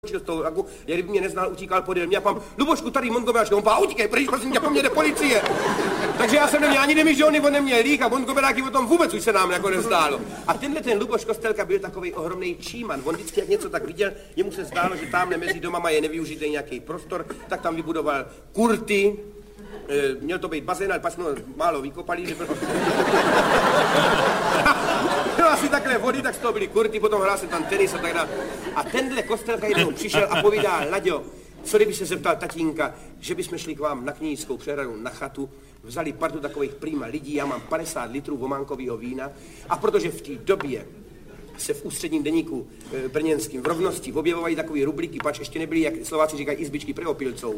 z toho lagu, jak kdyby mě neznal, utíkal podél mě a pám, Lubošku, tady Montgomeráčka, on pá, utíkej, pryč, prosím tě, po mně jde policie. Takže já jsem neměl ani demižony, on neměl lík a Montgomeráky o tom vůbec už se nám jako nezdálo. A tenhle ten Luboš Kostelka byl takový ohromný číman, on vždycky jak něco tak viděl, jemu se zdálo, že tamhle mezi domama je nevyužitý nějaký prostor, tak tam vybudoval kurty. Měl to být bazén, ale pak jsme málo vykopali, že bylo asi takhle vody, tak z toho byly kurty, potom hrál se tam tenis a tak dále. A tenhle Kostelka jednou přišel a povídá, Laďo, co kdyby se zeptal tatínka, že bychom šli k vám na Knížskou přehradu na chatu, vzali partu takových prýma lidí, já mám 50 litrů vománkového vína a protože v té době se v ústředním deníku brněnským v Rovnosti objevovají takový rublíky, pač ještě nebyly, jak Slováci říkají, izbičky preopilcou.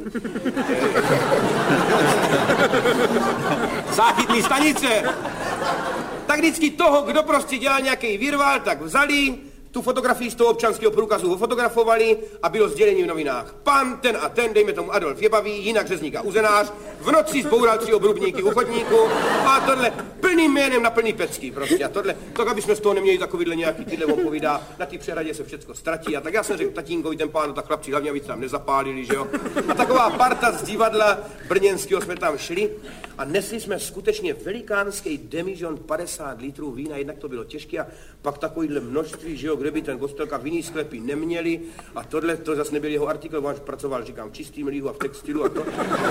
Záchytný stanice. Tak vždycky toho, kdo prostě dělal nějaký virvál, tak vzali, tu fotografii z toho občanského průkazu fotografovali a bylo sdělení v novinách. Pan ten a ten, dejme tomu Adolf Jebavý, jinak řezník a uzenář, v noci zboural 3 obrubníky u chodníku a tohle plným jménem na plný pecky prostě. A tohle, tak aby jsme z toho neměli takovýhle nějaký, tyhle on povídá, na té přehradě se všecko ztratí. A tak já jsem řekl tatínkovi, ten pán, tak chlapci hlavně víc tam nezapálili, že jo. A taková parta z divadla brněnského jsme tam šli a nesli jsme skutečně velikánský demižon 50 litrů vína, jednak to bylo těžké a pak takovýhle množství, že jo, kde by ten Kostelka v jiný sklepy neměli a tohle, to zase nebyl jeho artikl, on pracoval, říkám, v čistým lihu a v textilu a to.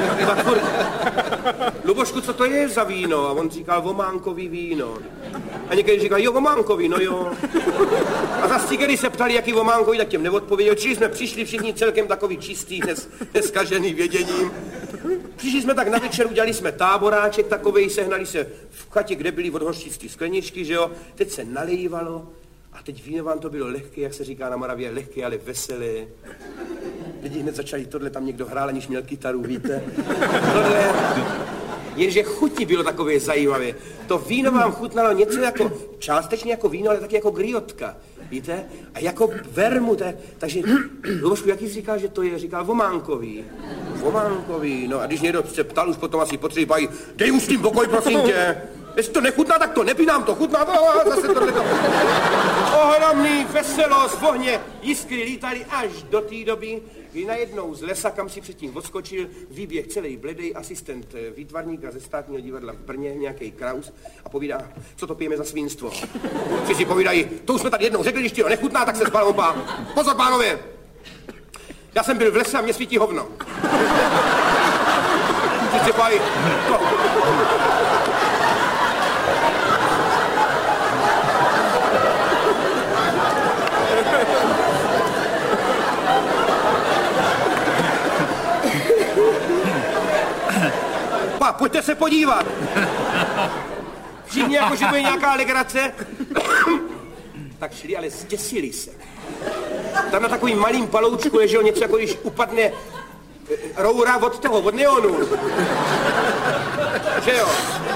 Lubošku, co to je za víno? A on říkal, vománkový víno. A někdy říkal, jo, vománkový, no jo. A zase když se ptali, jaký vománkový, tak těm neodpověděl. Čili jsme přišli všichni celkem takový čistý, neskažený věděním. Přišli jsme tak na večer, udělali jsme táboráček takovej, sehnali se v chatě, kde byly od hořčický skleničky, že jo. Teď se nalejvalo a teď víno vám to bylo lehké, jak se říká na Moravě, lehké, ale veselé. Lidi hned začali, tohle tam někdo hrál, aniž měl kytaru, víte. Tohle, jenže chuti bylo takové zajímavé. To víno vám chutnalo něco jako, částečně jako víno, ale taky jako griotka. Víte? A jako vermut, takže Lubošku, jaký jsi říkal, že to je? Říkal vománkový. Vománkový, no a když někdo se ptal, už potom asi potřebují, dej už s tím pokoj, prosím tě. Jestli to nechutná, tak to nepí, nám to chutná, zase tohleto. Ohromný veselost v ohně, jiskry lítaly až do té doby, kdy najednou z lesa, kam si předtím odskočil, výběh celý bledej asistent výtvarníka ze Státního divadla v Brně, nějaký Kraus, a povídá, co to pijeme za svinstvo. Si povídají, to už jsme tady jednou řekli, když ti to nechutná, tak se spal pán. Pozor, pánové, já jsem byl v lese a mě svítí hovno. Si povídají, pojďte se podívat. Všichni jako, že bude nějaká legrace. Tak šli, ale zděsili se. Tam na takovým malým paloučku leželo něco, jako když upadne roura od neonu. Že jo?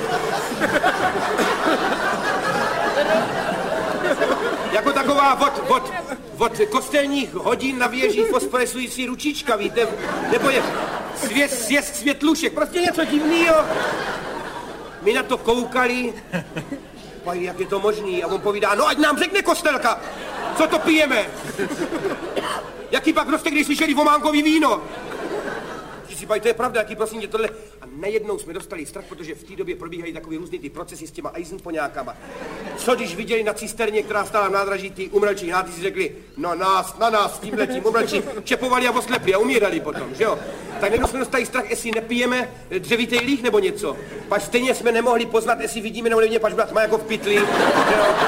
Jako taková od kostelních hodin na věži fosforescující ručička, víte? Nebo je sjezd světlušek, prostě něco divného. My na to koukali, pají, jak je to možný, a on povídá, no ať nám řekne Kostelka, co to pijeme. Jaký pak prostě, když slyšeli vománkový víno. Si pají, to je pravda, jaký prosím tě tohle. A najednou jsme dostali strach, protože v té době probíhají takový různý ty procesy s těma Eisenpoňákama. Co když viděli na cisterně, která stála v nádraží, ty umrlčí háty, si řekli, no na nás s tímhletím umrlčí, čepovali a oslepli a umírali potom, že jo? Tak najednou jsme dostali strach, jestli nepijeme dřevitej líh nebo něco. Pač stejně jsme nemohli poznat, jestli vidíme nebo nevidíme, pač byla tma jako v pytli, že jo?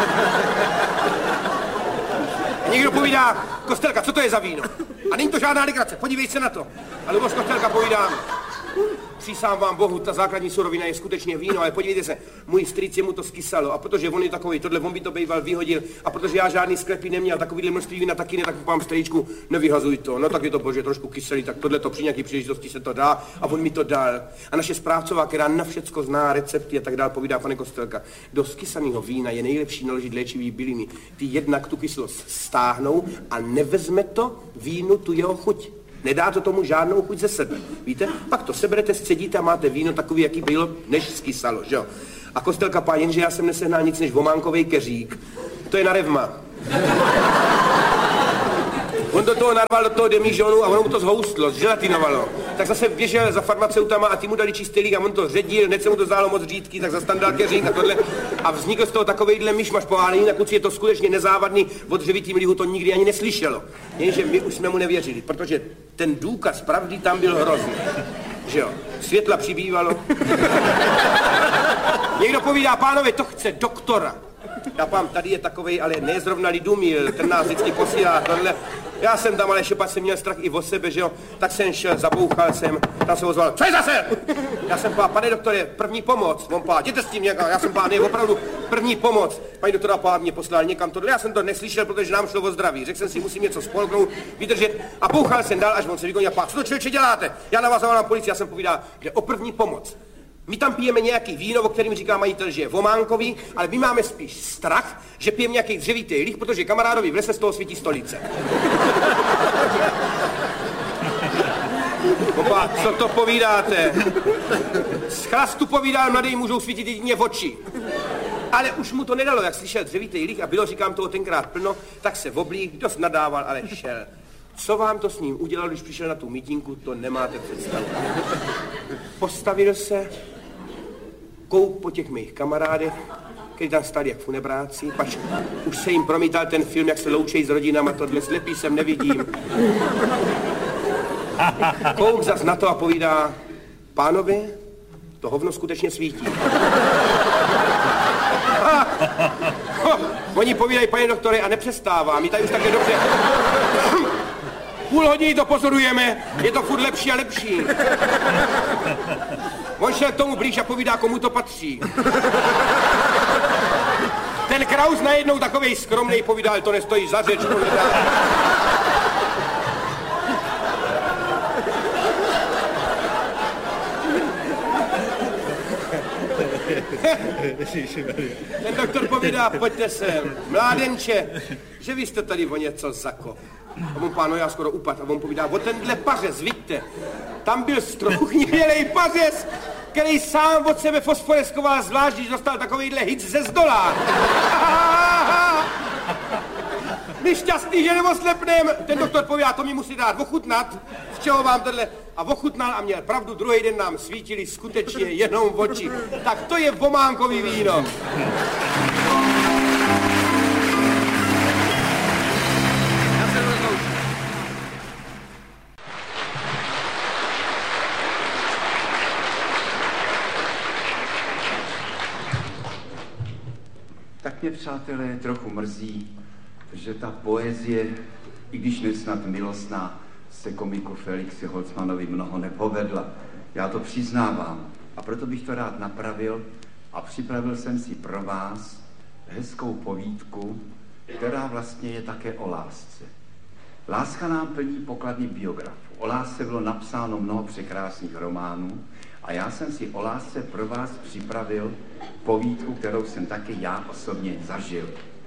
A někdo povídá, Kostelka, co to je za víno? A není to žádná legrace, podívej se na to. A Luboš Kostelka povídá, přísám vám Bohu, ta základní surovina je skutečně víno, ale podívejte se, můj strýc jemu to skysalo a protože on je takový, tohle on by to bejval vyhodil a protože já žádný sklepy neměl, takovýhle množství vína taky ne, tak vám strýčku, nevyhazuj to, no tak je to bože trošku kyselý, tak tohle to při nějaký příležitosti se to dá a on mi to dal. A naše správcová, která na všecko zná recepty a tak dál, povídá, pane Kostelka, do skysaného vína je nejlepší naložit léčivý byliny. Ty jednak tu kyslost stáhnou a nevezme to vínu tu jeho chuť. Nedá to tomu žádnou chuť ze sebe, víte? Pak to seberete, scedíte a máte víno takový, jaký bylo, než skysalo, že jo? A Kostelka pá, jenže já jsem nesehnal nic než vománkovej keřík. To je na revma. On do toho narval do toho demižonu a ono mu to zhoustlo, zželatinovalo. Tak zase běžel za farmaceutama a ty mu dali čistý líh a on to ředil, hned se mu to zdálo moc řídký, tak zastandal keřink a tohle. A vznikl z toho takovejhle myšmaš pohálený, na kuci je to skutečně nezávadný, o dřevitým lihu to nikdy ani neslyšelo. Jenže my už jsme mu nevěřili, protože ten důkaz pravdy tam byl hrozný. Že jo, světla přibývalo. Někdo povídá, pánové, to chce doktora. Já pám, tady je takovej, ale ne zrovna Lidumil, ten nás vždycky posílá tohle. Já jsem tam, ale šepat jsem měl strach i o sebe, že jo. Tak jsem šel, zabouchal jsem, tam se ozval, co je zase? Já jsem pá, pane doktore, první pomoc. On pá, jděte s tím někam, já jsem pá, ne, opravdu první pomoc. Paní doktora pá mě poslal někam tohle, já jsem to neslyšel, protože nám šlo o zdraví. Řekl jsem si, musím něco spolknout, vydržet a bouchal jsem dál, až on se vykonil, pá, co to člověče děláte? Já na vás zavolám policii, já jsem povídal, jde o první pomoc. My tam pijeme nějaký víno, o kterým říká majitel, že je vománkový, ale my máme spíš strach, že pijeme nějaký dřevitý líh, protože kamarádovi v lese z toho svítí stolice. Opa, co to povídáte? Z chlastu povídal, mladý můžou svítit jedině v oči. Ale už mu to nedalo, jak slyšel dřevitý líh a bylo, říkám toho tenkrát plno, tak se oblík, dost nadával, ale šel. Co vám to s ním udělal, když přišel na tu mítinku, to nemáte představu. Postavil se, kouk po těch mých kamarádech, kteří tam stali jak funebráci, pač už se jim promítal ten film, jak se loučejí s rodinama, tohle slepý jsem nevidím. Kouk zas na to a povídá, pánovi, to hovno skutečně svítí. Oni povídají, pane doktore, a nepřestává, my tady už také dobře. Půl hodiny to pozorujeme, je to furt lepší a lepší. On šel k tomu blíž a povídá, komu to patří. Ten Kraus najednou takovej skromnej povídal, to nestojí za řeč, povídá. Ten doktor povídá, pojďte sem, mládenče, že vy jste tady o něco zakop. A on páno, já skoro upad. A on povídá, o tenhle pařez, vidíte, tam byl strouhnivělej pařez, který sám od sebe fosforeskoval, zvlášť, když dostal takovejhle hic ze zdola. My šťastný, že neoslepnem. Ten doktor povídá, to mi musí dát ochutnat, z čeho vám tenhle. A ochutnal a měl pravdu, druhý den nám svítili skutečně jenom v oči. Tak to je vománkový víno. Tak mě, přátelé, trochu mrzí, že ta poezie, i když nesnad milostná, se komiku Felixi Holzmanovi mnoho nepovedla. Já to přiznávám a proto bych to rád napravil a připravil jsem si pro vás hezkou povídku, která vlastně je také o lásce. Láska nám plní pokladny biografů. O lásce bylo napsáno mnoho překrásných románů a já jsem si o lásce pro vás připravil povídku, kterou jsem také já osobně zažil.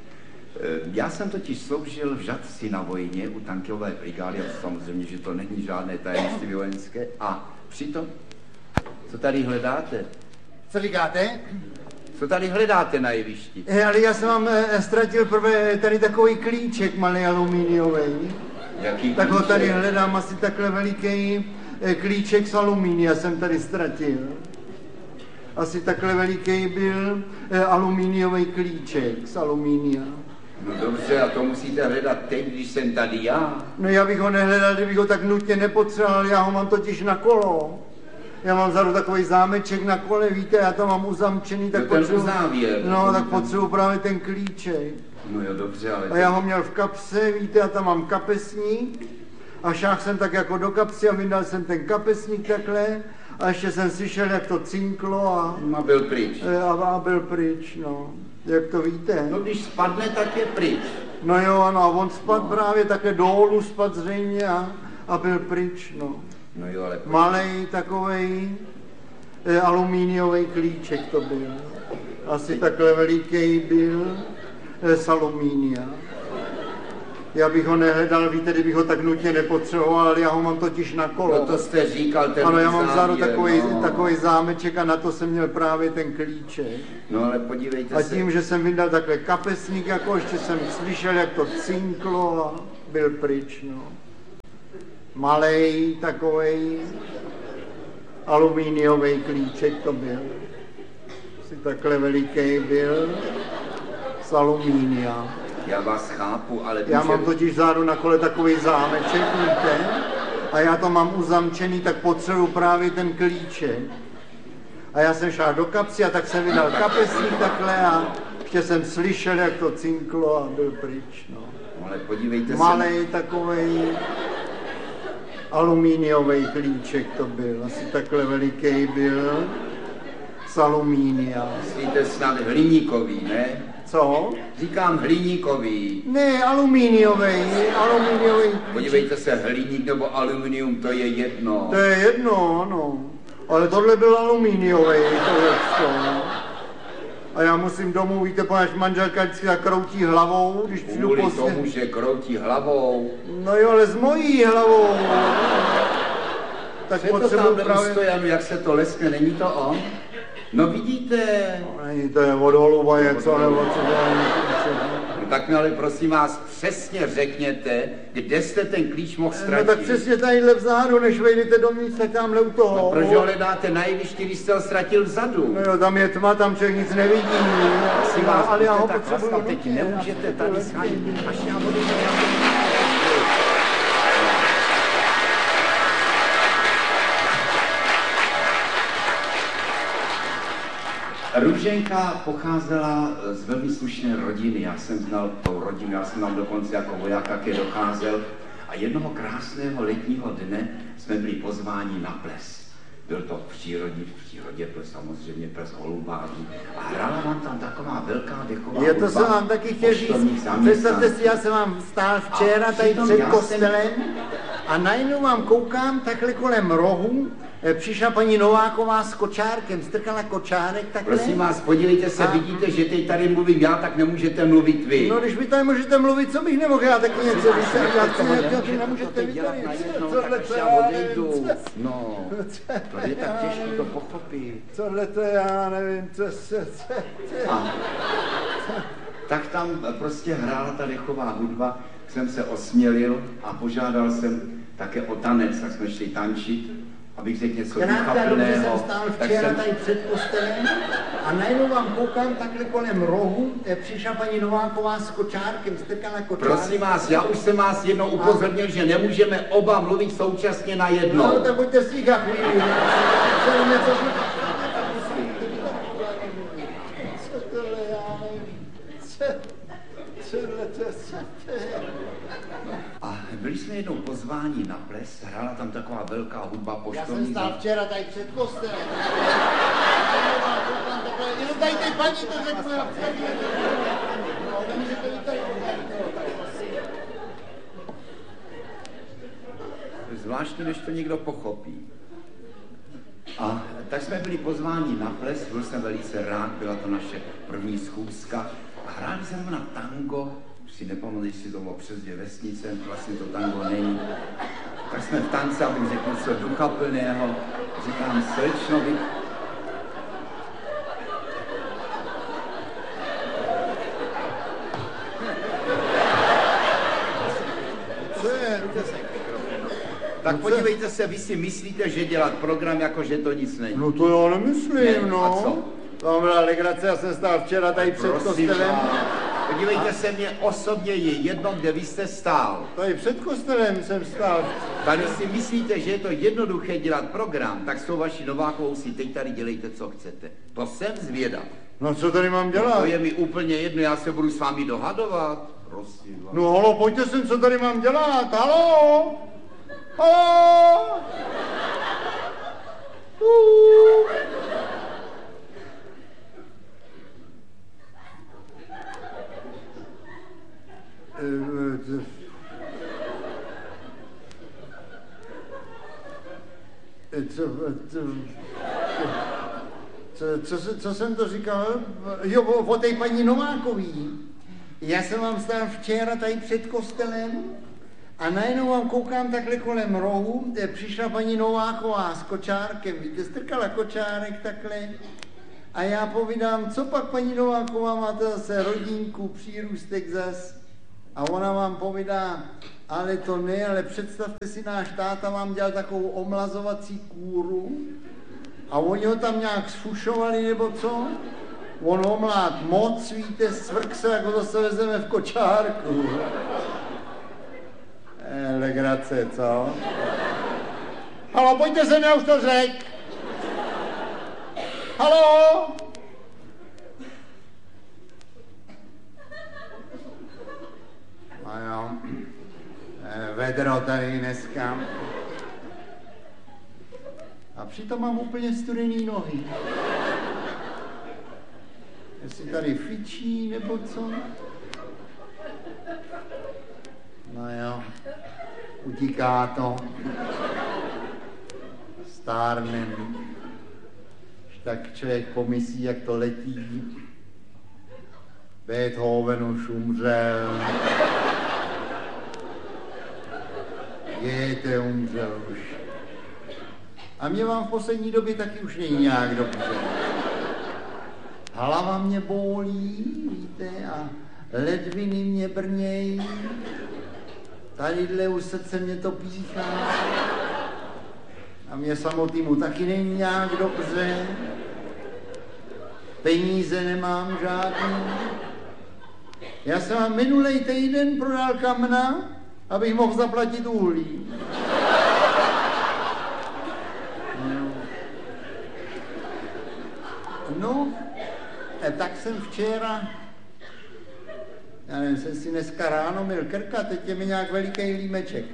Já jsem totiž sloužil v Žatci na vojně u tankové brigády, a samozřejmě, že to není žádné tajemství vojenské. A přitom, co tady hledáte? Co říkáte? Co tady hledáte na jevišti? Ale já jsem vám ztratil prvé tady takový klíček malý alumíniový. Jaký tak klíček? ho tady hledám, asi takhle veliký klíček z alumínia jsem tady ztratil. Asi takhle veliký byl alumíniový klíček z alumínia. No dobře, a to musíte hledat teď, když jsem tady já. No já bych ho nehledal, kdybych ho tak nutně nepotřeboval, já ho mám totiž na kolo. Já mám vzadu takový zámeček na kole, víte, já tam mám uzamčený, tak potřebuji... tak potřebuji právě ten klíček. No jo, dobře, ale... A já ho měl v kapse, víte, já tam mám kapesník a šáhl jsem tak jako do kapsy a vydal jsem ten kapesník takhle a ještě jsem slyšel, jak to cinklo a byl pryč. A byl pryč, no. Jak to víte? No když spadne, tak je pryč. No jo, ano, a on spadl právě také dolů, spadl zřejmě a byl pryč, no. No jo, ale... Malej takovej alumíniový klíček to byl. Asi takhle veliký byl z alumínia. Já bych ho nehledal, víte, kdybych ho tak nutně nepotřeboval, já ho mám totiž na kolo. No to jste říkal, ten ano, já mám vzadu takový zámeček a na to jsem měl právě ten klíček. No ale podívejte a se. tím, že jsem vydal takhle kapesník, jako ještě jsem slyšel, jak to cinklo a... byl pryč, no. Malej takovej alumíniový klíček to byl. Asi takhle veliký byl z alumínia. Já vás chápu, ale... Já mám totiž vzadu na kole takový zámeček, víte? A já to mám uzamčený, tak potřebuji právě ten klíček. A já jsem šel do kapsy a tak jsem vydal kapesník takhle a ještě jsem slyšel, jak to cinklo a byl pryč, no. Ale podívejte malej takovej alumíniový klíček to byl, asi takhle veliký byl, z alumínia. Myslíte snad hliníkový, ne? Co? Říkám hliníkový. Ne, alumíniový. Podívejte se, hliník nebo aluminium, to je jedno. To je jedno, ano. Ale tohle byl alumíniový, tohle. A já musím domů, víte, poněvadž manželka vždycky tak kroutí hlavou, když přijdu Kvůli tomu, že kroutí hlavou. No jo, ale s mojí hlavou. Tak potřebuji právě... Stojanu, jak se to leskne, není to on? No vidíte. No, není to je od holuba, jak co nebo co to je. No tak mi ale prosím vás přesně řekněte, kde jste ten klíč mohl ztratit. No tak přesně tadyhle vzadu, než vejdete dovnitř, tak tamhle u toho. No proč ho hledáte na jevišti, když jste ho ztratil vzadu? No jo, tam je tma, tam člověk nic nevidí. Prosím vás, ale já ho tak potřebuju. Teď nemůžete tady schánit, až já budu... Růženka pocházela z velmi slušné rodiny, já jsem znal tou rodinu, já jsem tam dokonce jako voják také docházel a jednoho krásného letního dne jsme byli pozváni na ples. Byl to v přírodě byl samozřejmě ples holubářů a hrála vám tam taková velká dechová hudba. Je to jsem vám taky chtěl říct, představte si, já jsem vám stál včera tady před kostelem a najednou vám koukám takhle kolem rohu, přišla paní Nováková s kočárkem, strkala kočárek takhle. Prosím vás, podívejte se, vidíte, že teď tady mluvím já, tak nemůžete mluvit vy. No, když vy tady můžete mluvit, co bych nemohl, já taky něco vysvětlit, vy nemůžete vytarit. Tohle to já odejdu. No, to je tak těžké to pochopit. Tohle to já nevím, co. Tak tam prostě hrála ta dechová hudba, jsem se osmělil a požádal jsem také o tanec, tak jsme šli tančit. Abych řekl něco duchaplného. Jsem stál včera tady před kostelem a najednou vám koukám takhle kolem rohu, přišla paní Nováková s kočárkem, strkala kočárek. Prosím vás, já už jsem vás jednou upozornil, že nemůžeme oba mluvit současně na jedno. No, tak buďte sticha chvíli. Co tohle já nevím. A byli jsme jednou pozváni na ples, hrála tam taková velká hudba poštovní. Já jsem stál včera tady před kostelem. Jenom tady tej paní to řeknu. Zvláštně, než to někdo pochopí. A tak jsme byli pozváni na ples, byl jsem velice rád, byla to naše první schůzka. A hráli jsme na tango, si nepamatuji, jestli to bylo přes 2 vesnice, vlastně to tango není. Tak jsme v tance, abych řekl něco duchaplného. Říkám, slečno, vy... Tak podívejte se, vy si myslíte, že dělat program, jako že to nic není. No to já nemyslím, ne, no. A co? To byla legrace, já jsem stál včera tady před kostelem. Podívejte se, mě osobně je jedno, kde vy jste stál. Tady před kostelem jsem stál. Tady si myslíte, že je to jednoduché dělat program, tak s tou vaší Novákovou si teď tady dělejte, co chcete. To jsem zvědav. No co tady mám dělat? To je mi úplně jedno, já se budu s vámi dohadovat. Prosím vás. No halo, pojďte sem, co tady mám dělat, halo? Halo? Co jsem to říkal? Jo, o té paní Novákový. Já jsem vám stál včera tady před kostelem a najednou vám koukám takhle kolem rohu, přišla paní Nováková s kočárkem, víte, strkala kočárek takhle a já povídám, co pak paní Nováková, máte zase rodinku, přírůstek zas a ona vám povídá, Ale to ne, ale představte si, náš táta vám dělal takovou omlazovací kůru a oni ho tam nějak sfušovali nebo co? On omlát moc, víte, svrk se, jako to se vezeme v kočárku. Legrace, co? Halo, pojďte sem, já už to řek. Halo? A jo, vedro tady dneska. A přitom mám úplně studený nohy. Jestli tady fičí nebo co? No jo, utíká to. Stárnem. Tak člověk pomyslí, jak to letí. Beethoven už umřel. Goethe umřel už. A mě vám v poslední době taky už není nějak dobře. Hlava mě bolí, víte, a ledviny mě brnějí. Tadyhle u srdce mě to píchá. A mě samotnému taky není nějak dobře. Peníze nemám žádný. Já jsem vám minulej týden prodal kamna, abych mohl zaplatit uhlí. No, tak jsem včera, já nevím, jsem si dneska ráno měl krka, teď je mi nějak veliký límeček.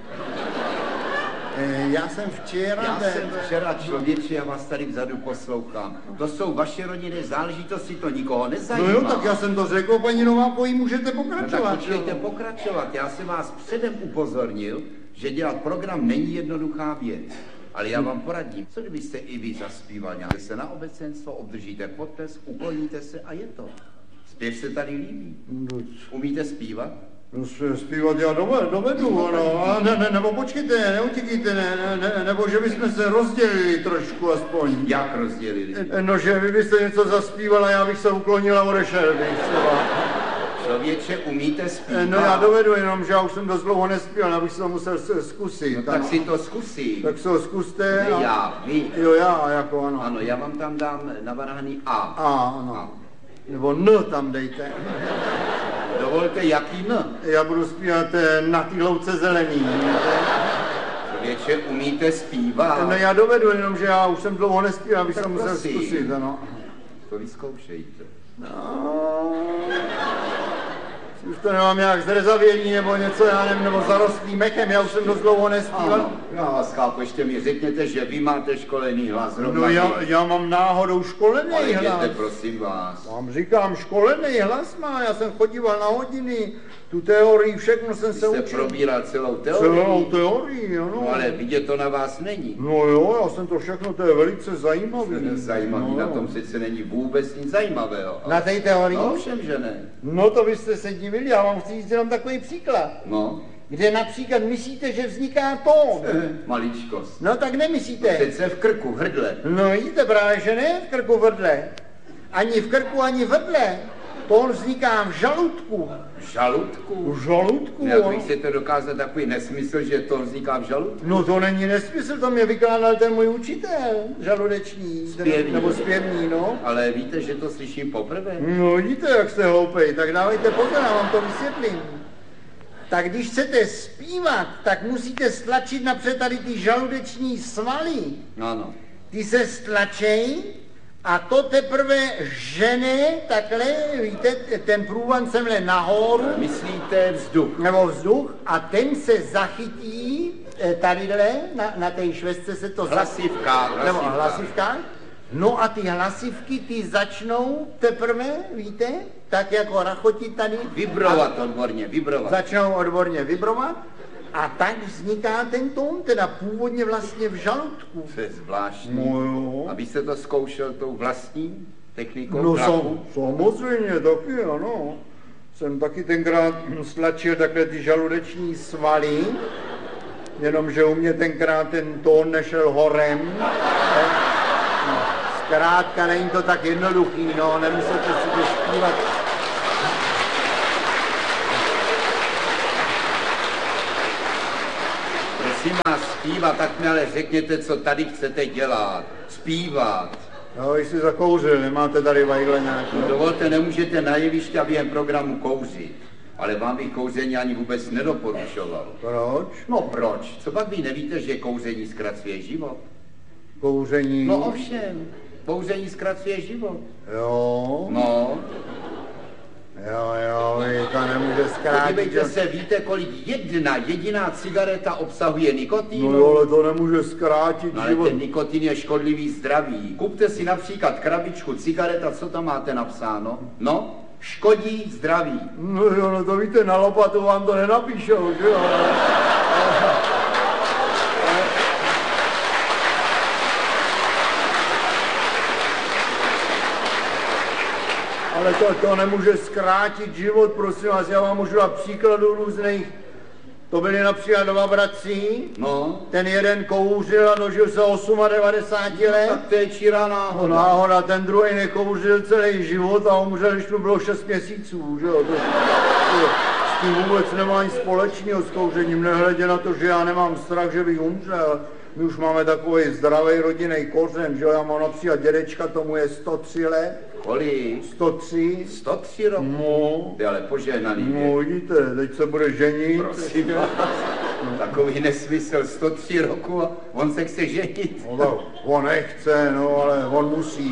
Já jsem včera člověče, já vás tady vzadu poslouchám. To jsou vaše rodinné záležitosti, to nikoho nezajímá. No jo, tak já jsem to řekl, paní Novákový, můžete pokračovat. No tak počkejte pokračovat, já jsem vás předem upozornil, že dělat program není jednoduchá věc. Ale já vám poradím, co kdybyste i vy zaspíval nějak se na obecenstvo, obdržíte potlesk, ukloníte se a je to. Zpěv se tady líbí. Umíte zpívat? No, zpívat já dovedu, no. Nebo počkejte, neutíkejte, nebo že bychom se rozdělili trošku aspoň. Jak rozdělili? No, že vy byste něco zaspíval a já bych se uklonil a odešel bych třeba. Člověče, umíte zpívat? No já dovedu, jenom že já už jsem dost dlouho nespíval, abych se to musel zkusit. No tak si to zkusí. Tak se ho zkuste. Ne já, vy. Jo, já, jako ano. Ano, já vám tam dám navrhaný A. Ano. A. Nebo N tam dejte. Dovolte, jaký N? Já budu zpívat Na té louce zelený. Člověče, umíte zpívat? No já dovedu, jenom že já už jsem dlouho nespíval, abych se musel zkusit, ano. To vyzkoušejte. No, už to nemám nějak zrezavění nebo něco, já nevím, nebo zarostlý mechem, já už jsem dost dlouho nespíval. Já vás chápu, ještě mi řekněte, že vy máte školený hlas. No já mám náhodou školený hlas. Ale prosím vás. Vám říkám, školený hlas má, já jsem chodíval na hodiny, tu teorii, všechno jsem se učil. Jste probíral celou teorii? Celou teorii, ano. No ale vidět to na vás není. No jo, já jsem to všechno, to je velice zajímavé. Zajímavý, na tom sice není vůbec nic zajímavého. Na té teorii? No všem, že ne. No to byste se divili, já vám chci říct jenom takový příklad. No. Kde například myslíte, že vzniká tón. Maličkost. No tak nemyslíte. Přece v krku, v hrdle. No vidíte právě, že ne v krku, v hrdle. Ani v krku, ani v hrdle. Tón vzniká v žaludku. V žaludku? V žaludku, Jak vy chcete dokázat takový nesmysl, že to vzniká v žaludku? No to není nesmysl, to mě vykládal ten můj učitel, žaludeční. Zpěvný. Nebo zpěvný, no. Ale víte, že to slyším poprvé? No vidíte, jak jste hloupej, tak dávejte pozor, já vám to vysvětlím. Tak když chcete zpívat, tak musíte stlačit napřed tady ty žaludeční svaly. Ano. Ty se stlačej a to teprve žene takhle, víte, ten průvan semhle nahoru. Myslíte vzduch? Nebo vzduch a ten se zachytí tadyhle, na té švestce se to hlasivkách. Nebo hlasivkách. No a ty hlasivky, ty začnou teprve, víte, tak jako rachotit tady. Vibrovat odborně, vibrovat. Začnou odborně vibrovat a tak vzniká ten tón, teda původně vlastně v žaludku. To je zvláštní. No jo. Abyste to zkoušel tou vlastní technikou? No samozřejmě, taky ano. Jsem taky tenkrát stlačil takhle ty žaludeční svaly, jenomže u mě tenkrát ten tón nešel horem. Zkrátka není to tak jednoduchý, no, nemusíte si to zpívat. zpívat, tak mi ale řekněte, co tady chcete dělat. Zpívat. No, vy jsi zakouřil, nemáte tady vajgle nějaký. No, dovolte, nemůžete na jevišti a během programu kouřit. Ale vám bych kouření ani vůbec nedoporučoval. Proč? No proč? Co pak vy nevíte, že kouření zkracuje život? Kouření? No ovšem, kouření zkracuje život. Jo? No. Jo, to nemůže zkrátit. Podívejte se, víte, kolik jedna jediná cigareta obsahuje nikotin? No jo, ale to nemůže zkrátit no, ale život. ten nikotin je škodlivý zdraví. Kupte si například krabičku cigaret a co tam máte napsáno? No, škodí zdraví. No jo, no to víte, na lopatu vám to nenapíšou, že jo? Ale to nemůže zkrátit život, prosím vás, já vám můžu dát příkladů různých. To byli například dva bratři, no. Ten jeden kouřil a dožil se 98 let. Tak to je čirá náhoda. No náhoda, ten druhý nekouřil celý život a umřel, když mu bylo 6 měsíců, že jo. S tím vůbec nemá nic společného s kouřením, nehledě na to, že já nemám strach, že bych umřel. My už máme takový zdravý rodinný kořen, že jo, já mám například dědečka, tomu je 103 let. Kolik? 103. 103 roků? No. Ty ale požehnaný. No, vidíte, teď se bude ženit. Prosím vás, takový nesmysl, 103 roku a on se chce ženit. No tak on nechce, no, ale on musí.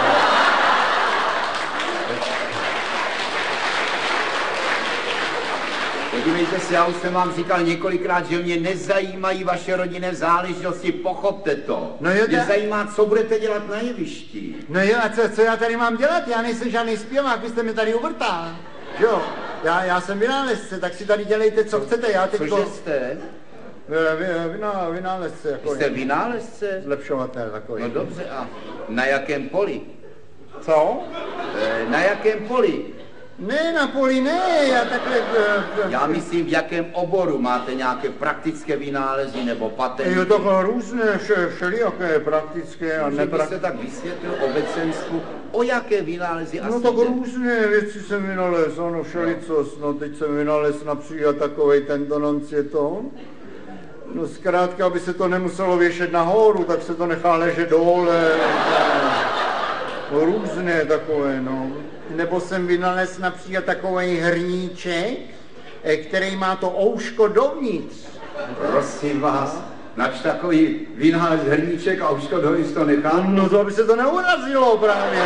Podívejte se, já už jsem vám říkal několikrát, že mě nezajímají vaše rodinné záležitosti, pochopte to. No jo, mě zajímá, co budete dělat na jevišti. No jo, a co já tady mám dělat? Já nejsem žádný zpěvák, vy jste mě tady uvrtal. Jo, já jsem vynálezce, tak si tady dělejte, co chcete. Já teď Cože jste? Vynálezce. Jako jste vynálezce? Zlepšovatel takový. No dobře, a na jakém poli? Co? Na jakém poli? Ne, na poli ne, já takhle... Já myslím, v jakém oboru máte nějaké praktické vynálezy nebo patenty. Jo, takhle různé, všelijaké praktické a nepraktické. Byste tak vysvětlil obecenstvu, o jaké vynálezy asi no tak různé věci jsem vynalez, ano, všelicos, no teď jsem vynalez například takovej tento noncieton. No zkrátka, aby se to nemuselo věšet nahoru, tak se to nechá ležet dole. No, různé takové, no. Nebo jsem vynalez například takový hrníček, který má to ouško dovnitř. Prosím vás, nač takový vynález hrníček a ouško dovnitř to nechá? No to, aby se to neurazilo právě.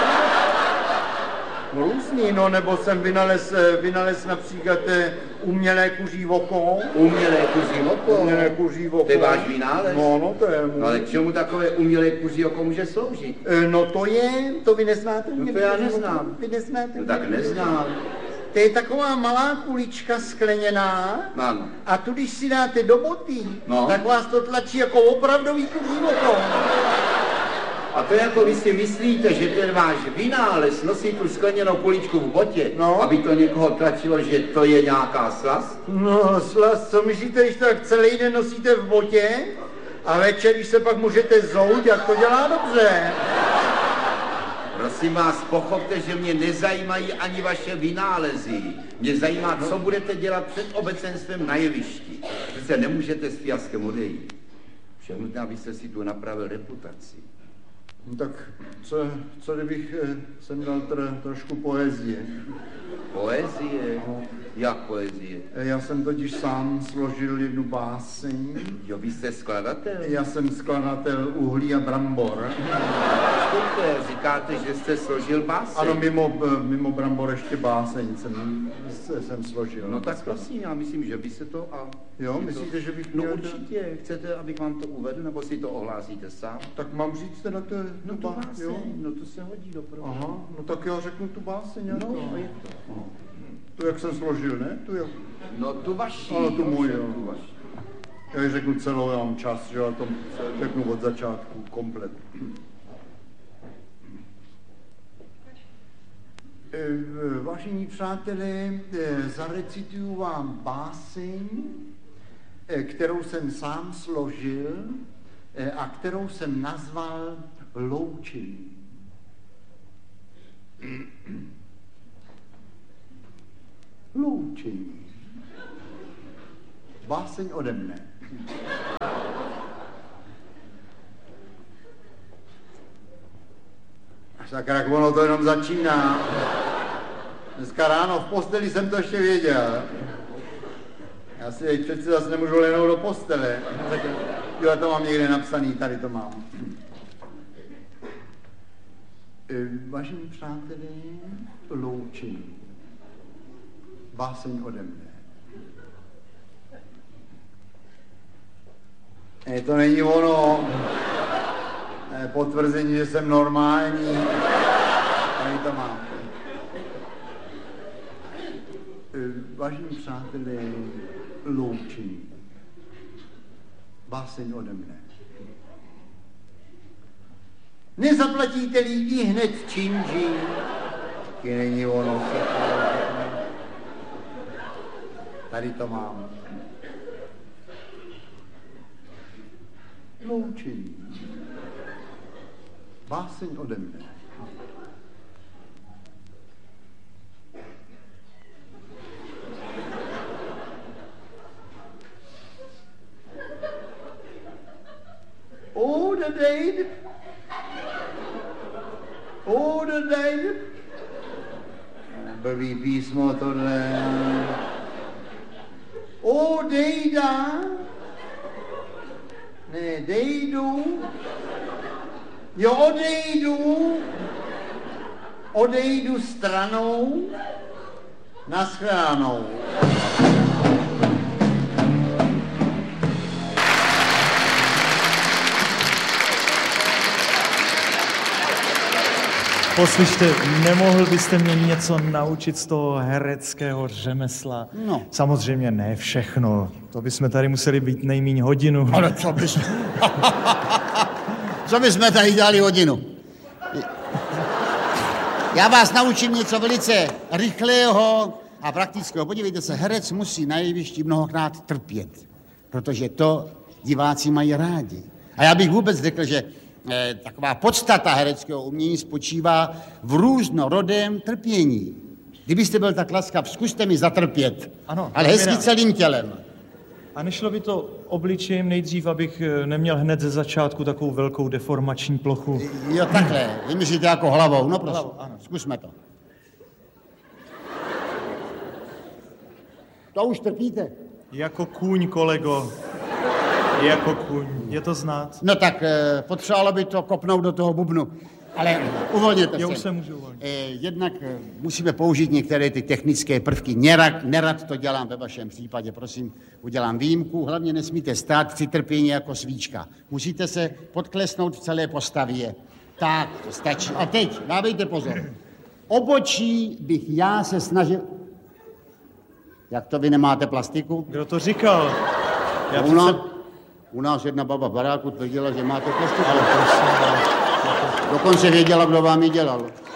Různý, no, nebo jsem vynalez například umělé kuří oko. Umělé kuří oko? Umělé kuří oko. To je váš vynález? No, to je můj. No, ale k čemu takové umělé kuří oko může sloužit? No to vy neznáte? No to já neznám. Vy neznáte? No tak neznám. To je taková malá kulička skleněná. Ano. A tu, když si dáte do boty, no. tak vás to tlačí jako opravdový kuří oko. A to jako vy si myslíte, že ten váš vynález nosí tu skleněnou kuličku v botě, no. Aby to někoho tlačilo, že to je nějaká slast? No slast, co myslíte, když to tak celý den nosíte v botě a večer, když se pak můžete zout, jak to dělá dobře? Prosím vás, pochopte, že mě nezajímají ani vaše vynálezy. Mě zajímá, co budete dělat před obecenstvem na jevišti. Přece nemůžete s fiaskem odejít. Všem nutné, abyste si tu napravil reputaci. No tak co kdybych sem dal trošku poezie? Poezie? Jak poezie? Já jsem totiž sám složil jednu báseň. Jo, vy jste skladatel? Já jsem skladatel Uhlí a brambor. Počkejte, říkáte, že jste složil báseň? Ano, mimo brambor ještě báseň jsem složil. No tak prosím, já myslím, že by se to a... Jo, myslíte, že bych měl... No určitě, chcete, abych vám to uvedl, nebo si to ohlásíte sám? Tak mám říct teda to... No to báseň, jo? No to se hodí do programu. Aha, no tak já řeknu tu báseň. No, je to. Aha. Tu, jak jsem složil, ne? Tu, jak... No tu vaši. Ale tu můj, jo. Tu vaši. Já ji řeknu celou, já mám čas, že já to řeknu od začátku, komplet. Vážení přátelé, zarecituju vám báseň, kterou jsem sám složil a kterou jsem nazval Loučení. Loučení. Báseň ode mne. Sakra, ono to jenom začíná. Dneska ráno v posteli jsem to ještě věděl. Já si teď přeci zase nemůžu lehnout do postele. Jo, to mám někde napsaný, tady to mám. Vážení přáteli, loučení. Báseň ode mne. To není ono. Potvrzení, že jsem normální. Tady to mám. Vážení přáteli, loučení. Báseň ode mne. Nezaplatíte-li i hned činží, taky není ono. Tady to mám. Loučení. Báseň ode mne. Oh, the day. Oh, the day. Blbý písmo tohle. Oh, dejda. Ne, dejdu. Jo, odejdu. Odejdu stranou. Naschledanou. Poslyšte, nemohl byste mě něco naučit z toho hereckého řemesla? No. Samozřejmě ne všechno. To bychom tady museli být nejmíň hodinu. Ale co bychom tady dělali hodinu? Já vás naučím něco velice rychlého a praktického. Podívejte se, herec musí na jevišti mnohokrát trpět, protože to diváci mají rádi. A já bych vůbec řekl, že taková podstata hereckého umění spočívá v různorodém trpění. Kdybyste byl tak laskav, zkuste mi zatrpět, ano, ale hezky celým tělem. A nešlo by to obličejem nejdřív, abych neměl hned ze začátku takovou velkou deformační plochu? Jo, takhle. Vy myslíte jako hlavou, no prosím. Hlavou, ano. Zkusme to. To už trpíte. Jako kůň, kolego. Jako kůň. Je to znát? No tak potřebovalo by to kopnout do toho bubnu. Ale uvolněte se. Já už se můžu uvolnit. Jednak musíme použít některé ty technické prvky. Nerad to dělám ve vašem případě, prosím, udělám výjimku. Hlavně nesmíte stát při trpění jako svíčka. Musíte se podklesnout v celé postavě. Tak, to stačí. A teď, dávejte pozor. Obočí bych já se snažil... Jak to vy nemáte plastiku? Kdo to říkal? U nás jedna baba v baráku tvrdila, že máte plastiku. Ale prosím, dokonce věděla, kdo vám ji dělal.